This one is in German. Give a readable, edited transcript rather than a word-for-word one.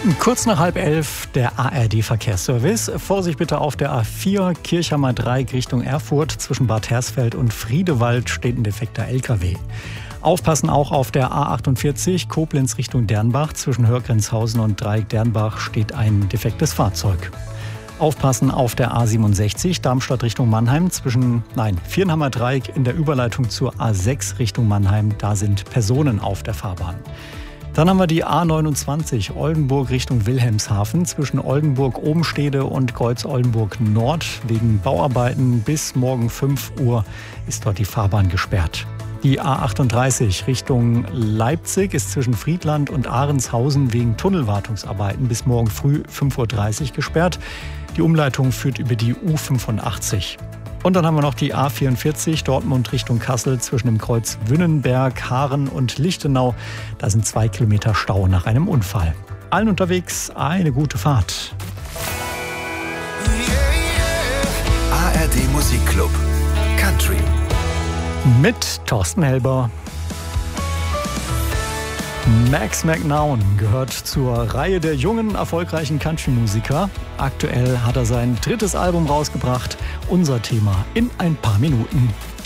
Kurz nach 10:30 der ARD-Verkehrsservice. Vorsicht bitte auf der A4 Kirchhammer Dreieck Richtung Erfurt. Zwischen Bad Hersfeld und Friedewald steht ein defekter LKW. Aufpassen auch auf der A48 Koblenz Richtung Dernbach. Zwischen Hörgrenzhausen und Dreieck Dernbach steht ein defektes Fahrzeug. Aufpassen auf der A67 Darmstadt Richtung Mannheim. Zwischen Viernhammer Dreieck in der Überleitung zur A6 Richtung Mannheim. Da sind Personen auf der Fahrbahn. Dann haben wir die A29 Oldenburg Richtung Wilhelmshaven. Zwischen Oldenburg-Obenstede und Kreuz-Oldenburg-Nord. Wegen Bauarbeiten bis morgen 5 Uhr ist dort die Fahrbahn gesperrt. Die A38 Richtung Leipzig ist zwischen Friedland und Ahrenshausen wegen Tunnelwartungsarbeiten bis morgen früh 5:30 Uhr gesperrt. Die Umleitung führt über die U85. Und dann haben wir noch die A44 Dortmund Richtung Kassel zwischen dem Kreuz Wünnenberg, Haaren und Lichtenau. Da sind 2 Kilometer Stau nach einem Unfall. Allen unterwegs eine gute Fahrt. ARD Musikclub Country Mit Thorsten Helber. Max McNown gehört zur Reihe der jungen, erfolgreichen Country-Musiker. Aktuell hat er sein 3. Album rausgebracht. Unser Thema in ein paar Minuten.